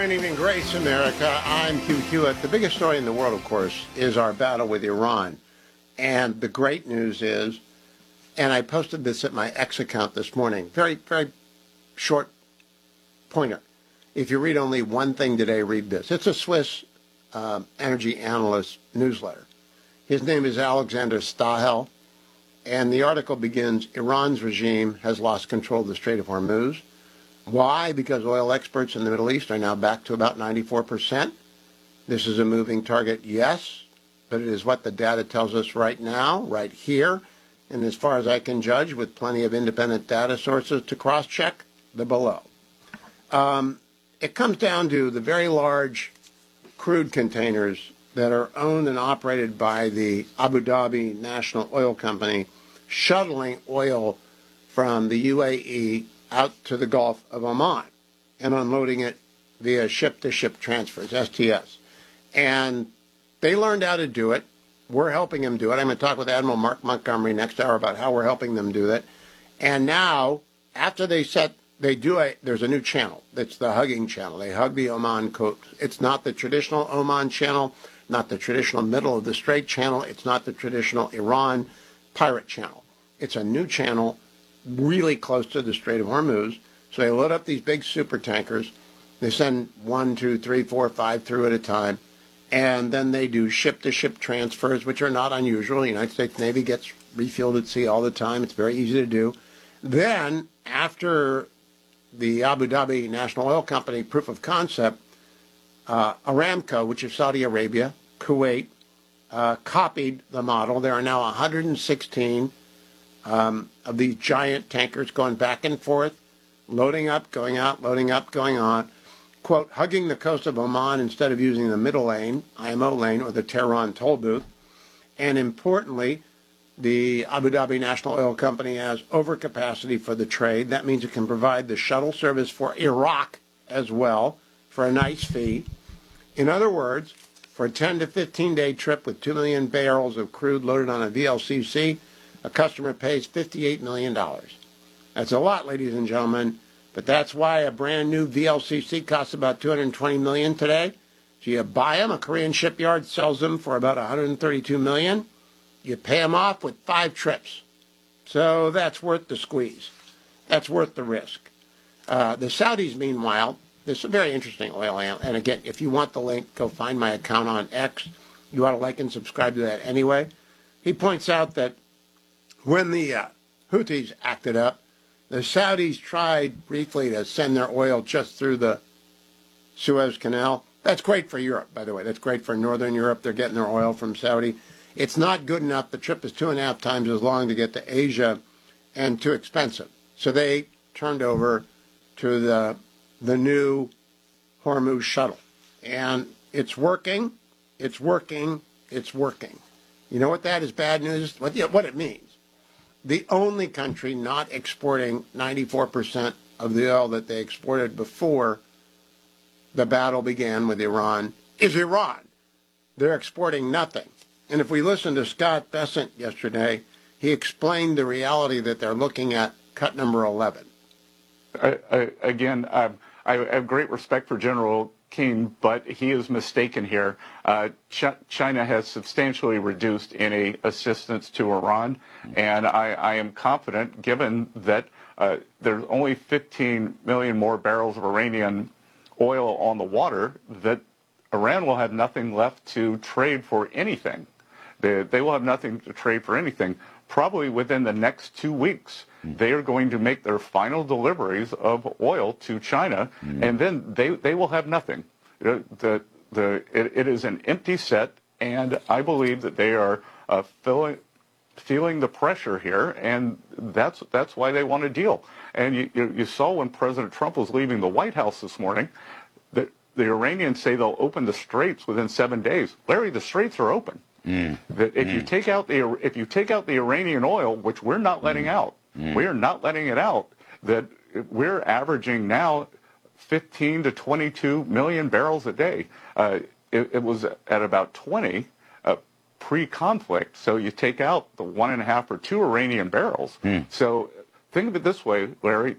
Evening Grace, America. I'm Hugh Hewitt. The biggest story in the world, of course, is our battle with Iran. And the great news is, and I posted this at my X account this morning, very, very short pointer. If you read only one thing today, read this. It's a Swiss energy analyst newsletter. His name is Alexander Stahel, and the article begins, Iran's regime has lost control of the Strait of Hormuz. Why? Because oil experts in the Middle East are now back to about 94%. This is a moving target, yes, but it is what the data tells us right now, right here, and as far as I can judge, with plenty of independent data sources to cross-check, the below. It comes down to the very large crude containers that are owned and operated by the Abu Dhabi National Oil Company, shuttling oil from the UAE out to the Gulf of Oman and unloading it via ship-to-ship transfers, STS. And they learned how to do it. We're helping them do it. I'm going to talk with Admiral Mark Montgomery next hour about how we're helping them do that. And now, after there's a new channel. It's the hugging channel. They hug the Oman coast. It's not the traditional Oman channel, not the traditional middle of the Strait channel. It's not the traditional Iran pirate channel. It's a new channel really close to the Strait of Hormuz. So they load up these big super tankers. They send 1, 2, 3, 4, 5 through at a time. And then they do ship-to-ship transfers, which are not unusual. The United States Navy gets refueled at sea all the time. It's very easy to do. Then, after the Abu Dhabi National Oil Company proof of concept, Aramco, which is Saudi Arabia, Kuwait, copied the model. There are now 116 of these giant tankers going back and forth, loading up, going out, loading up, going on, quote, hugging the coast of Oman instead of using the middle lane, IMO lane, or the Tehran toll booth. And importantly, the Abu Dhabi National Oil Company has overcapacity for the trade. That means it can provide the shuttle service for Iraq as well for a nice fee. In other words, for a 10 to 15-day trip with 2 million barrels of crude loaded on a VLCC, a customer pays $58 million. That's a lot, ladies and gentlemen, but that's why a brand new VLCC costs about $220 million today. So you buy them, a Korean shipyard sells them for about $132 million. You pay them off with 5 trips. So that's worth the squeeze. That's worth the risk. The Saudis, meanwhile, this is a very interesting oil, and again, if you want the link, go find my account on X. You ought to like and subscribe to that anyway. He points out that when the Houthis acted up, the Saudis tried briefly to send their oil just through the Suez Canal. That's great for Europe, by the way. That's great for Northern Europe. They're getting their oil from Saudi. It's not good enough. The trip is 2.5 times as long to get to Asia and too expensive. So they turned over to the new Hormuz shuttle. And it's working. It's working. It's working. You know what that is bad news? What it means. The only country not exporting 94% of the oil that they exported before the battle began with Iran is Iran. They're exporting nothing. And if we listen to Scott Bessent yesterday, he explained the reality that they're looking at cut number 11. I have great respect for General Keane, but he is mistaken here. China has substantially reduced any assistance to Iran, and I am confident, given that there's only 15 million more barrels of Iranian oil on the water, that Iran will have nothing left to trade for anything. They will have nothing to trade for anything. Probably within the next 2 weeks, they are going to make their final deliveries of oil to China, and then they will have nothing. It is an empty set, and I believe that they are feeling the pressure here, and that's why they want a deal. And you saw when President Trump was leaving the White House this morning that the Iranians say they'll open the straits within 7 days. Larry, the straits are open. That if you take out the Iranian oil, which we're not letting out, we are not letting it out, that we're averaging now 15 to 22 million barrels a day. It was at about 20 pre-conflict. So you take out the 1.5 or 2 Iranian barrels. So think of it this way, Larry.